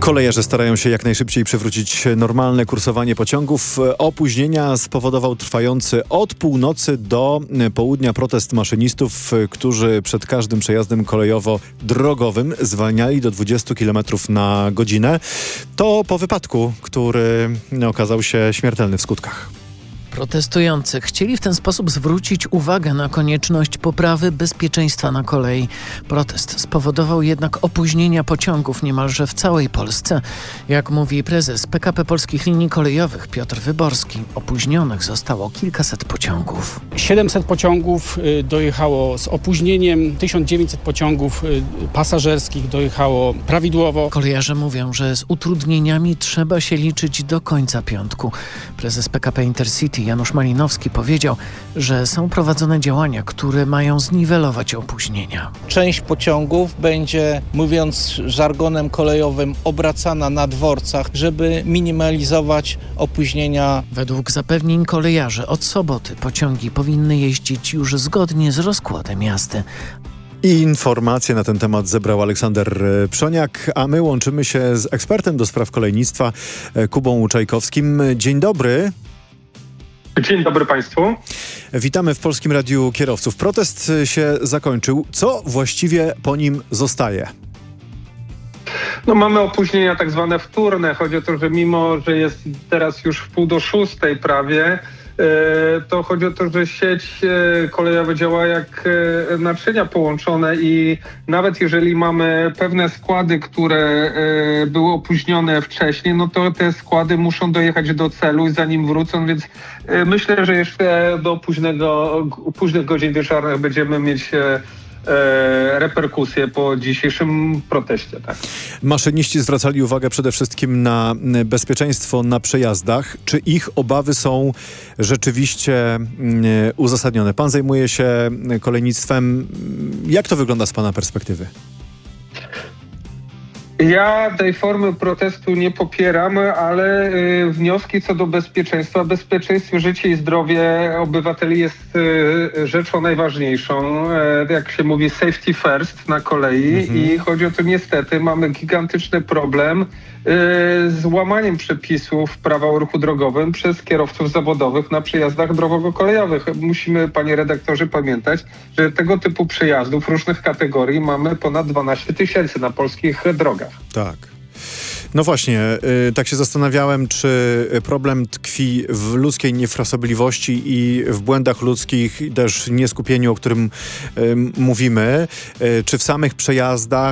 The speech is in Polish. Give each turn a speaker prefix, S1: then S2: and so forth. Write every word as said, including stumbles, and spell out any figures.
S1: Kolejarze starają się jak najszybciej przywrócić normalne kursowanie pociągów. Opóźnienia spowodował trwający od północy do południa protest maszynistów, którzy przed każdym przejazdem kolejowo-drogowym zwalniali do dwudziestu kilometrów na godzinę. To po wypadku, który okazał się śmiertelny w skutkach.
S2: Protestujący chcieli w ten sposób zwrócić uwagę na konieczność poprawy bezpieczeństwa na kolei. Protest spowodował jednak opóźnienia pociągów niemalże w całej Polsce. Jak mówi prezes P K P Polskich Linii Kolejowych Piotr Wyborski, opóźnionych zostało kilkaset pociągów.
S3: siedemset pociągów dojechało z opóźnieniem, tysiąc dziewięćset pociągów pasażerskich dojechało prawidłowo.
S2: Kolejarze mówią, że z utrudnieniami trzeba się liczyć do końca piątku. Prezes P K P Intercity Janusz Malinowski powiedział, że są prowadzone działania, które mają zniwelować opóźnienia.
S4: Część pociągów będzie, mówiąc żargonem kolejowym, obracana na dworcach, żeby minimalizować opóźnienia.
S2: Według zapewnień kolejarzy od soboty pociągi powinny jeździć już zgodnie z rozkładem jazdy.
S1: I informacje na ten temat zebrał Aleksander Przoniak, a my łączymy się z ekspertem do spraw kolejnictwa Kubą Łuczajkowskim. Dzień dobry.
S5: Dzień dobry Państwu.
S1: Witamy w Polskim Radiu Kierowców. Protest się zakończył. Co właściwie po nim zostaje?
S5: No mamy opóźnienia tak zwane wtórne. Chodzi o to, że mimo, że jest teraz już w pół do szóstej prawie, to chodzi o to, że sieć kolejowa działa jak naczynia połączone i nawet jeżeli mamy pewne składy, które były opóźnione wcześniej, no to te składy muszą dojechać do celu, zanim wrócą, więc myślę, że jeszcze do późnego, późnych godzin wieczornych będziemy mieć E, reperkusje po dzisiejszym proteście. Tak.
S1: Maszyniści zwracali uwagę przede wszystkim na bezpieczeństwo na przejazdach. Czy ich obawy są rzeczywiście uzasadnione? Pan zajmuje się kolejnictwem. Jak to wygląda z Pana perspektywy?
S5: Ja tej formy protestu nie popieram, ale y, wnioski co do bezpieczeństwa. Bezpieczeństwo, życie i zdrowie obywateli jest y, rzeczą najważniejszą. Y, jak się mówi safety first na kolei mhm. i chodzi o to niestety mamy gigantyczny problem y, z łamaniem przepisów prawa o ruchu drogowym przez kierowców zawodowych na przejazdach drogowo-kolejowych. Musimy, panie redaktorze, pamiętać, że tego typu przejazdów różnych kategorii mamy ponad dwanaście tysięcy na polskich drogach.
S1: Tak. No właśnie, yy, tak się zastanawiałem, czy problem tkwi w ludzkiej niefrasobliwości i w błędach ludzkich, i też nieskupieniu, o którym yy, mówimy, yy, czy w samych przejazdach,